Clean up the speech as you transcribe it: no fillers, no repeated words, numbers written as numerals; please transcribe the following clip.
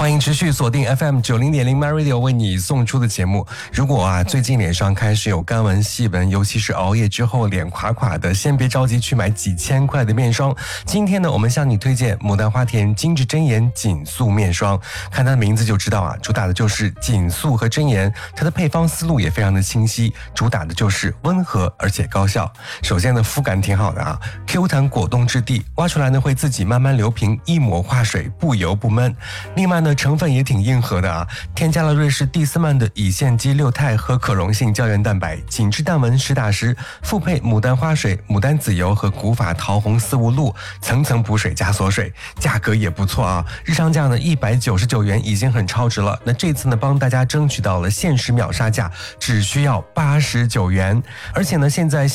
欢迎持续锁定 FM90.0 MyRadio 为你送出的节目。如果最近脸上开始有干纹细纹，尤其是熬夜之后脸垮垮的，先别着急去买几千块的面霜。今天呢，我们向你推荐牡丹花田精致真颜紧素面霜。看它的名字就知道主打的就是紧素和真颜，它的配方思路也非常的清晰，主打的就是温和而且高效。首先呢，肤感挺好的Q 弹果冻质地，挖出来呢会自己慢慢流平，一抹化水，不油不闷。另外呢，成分也挺硬核的添加了瑞士蒂斯曼的乙酰基六肽和可溶性胶原蛋白，紧致淡纹实打实，复配牡丹花水、牡丹籽油和古法桃红丝无露，层层补水加锁水，价格也不错日常价呢199元已经很超值了。那这次呢，帮大家争取到了限时秒杀价，只需要89元，而且呢，现在